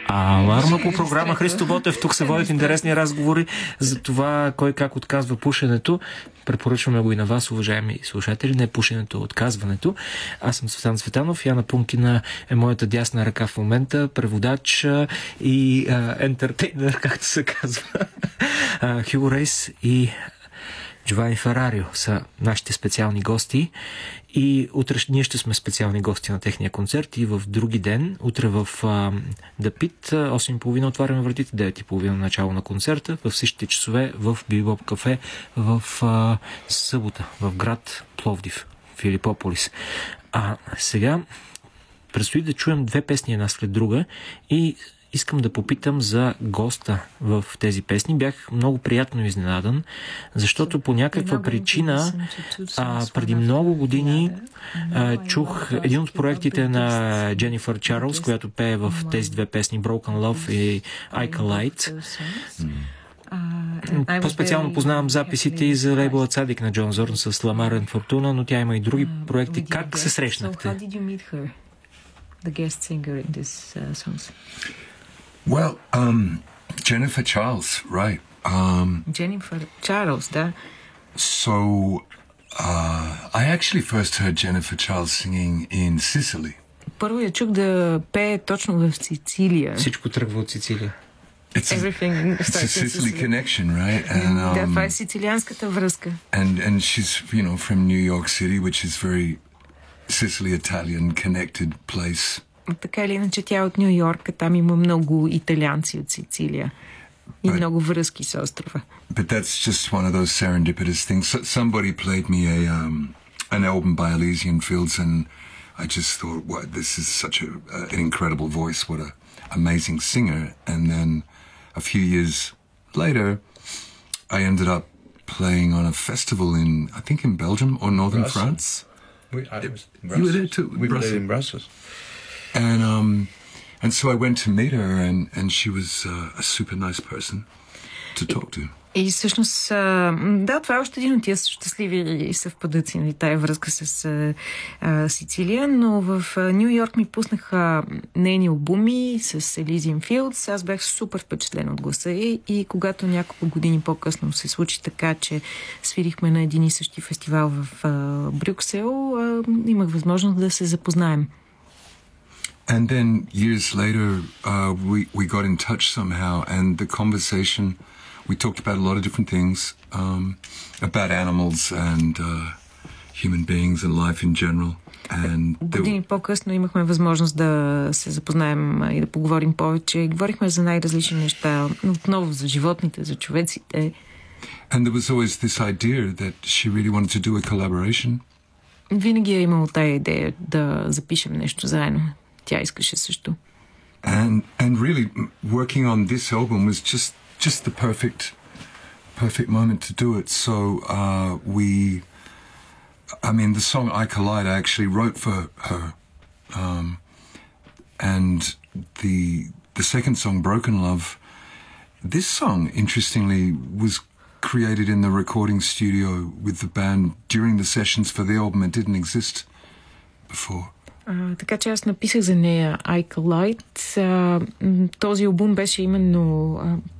Аларма по програма Христо Ботев. Тук се водят интересни разговори за това кой как отказва пушенето. Препоръчваме го и на вас, уважаеми слушатели. Не пушенето, а отказването. Аз съм Цветан Цветанов. Яна Пункина е моята дясна ръка в момента. Преводач и ентертейнер, както се казва. Хюго Рейс и Джовани Ферарио са нашите специални гости и утре ние ще сме специални гости на техния концерт и в други ден, утре в The Pit, 8:30 отваряме вратите, 9:30 начало на концерта, в същите часове в Бибоп кафе в събота, в град Пловдив, Филипополис. Сега предстои да чуем две песни една след друга и искам да попитам за госта в тези песни. Бях много приятно изненадан, защото по някаква причина преди много години чух един от проектите на Дженифър Чарлз, която пее в тези две песни Broken Love и I Collide. По-специално познавам записите и за лейбъла Цадик на Джон Зорн с Ламар and Фортуна, но тя има и други проекти. Как се срещнахте? How did you meet her, the guest singer in these songs? Well, Jennifer Charles, right. Jennifer Charles, да. So, I actually first heard Jennifer Charles singing in Sicily. Първо я чух да пее точно в Сицилия. Всичко тръгва от Сицилия. Everything It's a Sicily connection, right? And, да, това е сицилианската връзка. And she's, from New York City, which is very Sicily-Italian connected place. Така или иначе тя е от Ню Йорк, там има много италианци от Сицилия и много връзки с острова. But that's just one of those serendipitous things. Somebody played me an album by Elysian Fields and I just thought, wow, this is such an incredible voice, what an amazing singer. And then a few years later, I ended up playing on a festival I think in Belgium or northern France. You were there too? We played in Brussels. And so I went to meet her and she was a super nice person to talk to. И всъщност, да, това е още един от тия щастливи съвпадъци, нали, тая връзка с Сицилия, но в Ню Йорк ми пуснаха нейни албуми с Elysian Fields. Аз бях супер впечатлен от гласа и когато няколко години по-късно се случи така, че свирихме на един и същи фестивал в Брюксел, имах възможност да се запознаем. And then years later, we got in touch somehow, and the conversation, we talked about a lot of different things, about animals and human beings and life in general. And години по-късно имахме възможност да се запознаем и да поговорим повече. Говорихме за най-различни неща, отново за животните, за човеците. And there was always this idea that she really wanted to do a collaboration. Винаги е имало тая идея да запишем нещо заедно. Тя искаше също. And really working on this album was just the perfect moment to do it. So the song I Collide I actually wrote for her. And the second song, Broken Love, this song interestingly was created in the recording studio with the band during the sessions for the album. It didn't exist before. Така че аз написах за нея I Collide. Този албум беше именно